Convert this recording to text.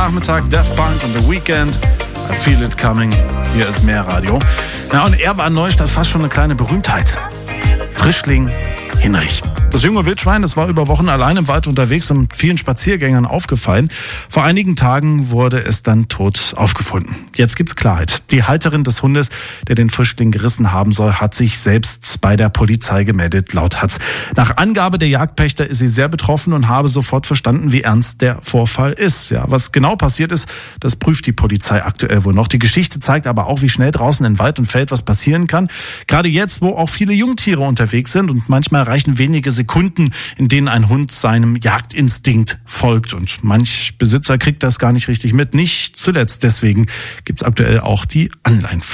Nachmittag, Daft Punk und The Weeknd. I feel it coming. Hier ist Mehrradio. Ja, und er war in Neustadt fast schon eine kleine Berühmtheit. Frischling Hinrich. Das junge Wildschwein, das war über Wochen allein im Wald unterwegs und vielen Spaziergängern aufgefallen. Vor einigen Tagen wurde es dann tot aufgefunden. Jetzt gibt's Klarheit. Die Halterin des Hundes, der den Frischling gerissen haben soll, hat sich selbst bei der Polizei gemeldet, laut Hatz. Nach Angabe der Jagdpächter ist sie sehr betroffen und habe sofort verstanden, wie ernst der Vorfall ist. Ja, was genau passiert ist, das prüft die Polizei aktuell wohl noch. Die Geschichte zeigt aber auch, wie schnell draußen in Wald und Feld was passieren kann. Gerade jetzt, wo auch viele Jungtiere unterwegs sind und manchmal reichen wenige Sekunden, in denen ein Hund seinem Jagdinstinkt folgt. Und manch Besitzer kriegt das gar nicht richtig mit. Nicht zuletzt deswegen gibt's aktuell auch die Online-Pflicht.